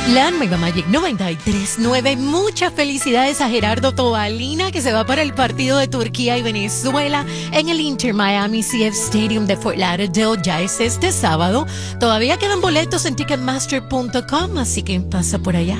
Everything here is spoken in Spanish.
La Mega Magic 93.9. Muchas felicidades a Gerardo Tobalina, que se va para el partido de Turquía y Venezuela en el Inter Miami CF Stadium de Fort Lauderdale. Ya es este sábado. Todavía quedan boletos en Ticketmaster.com, así que pasa por allá.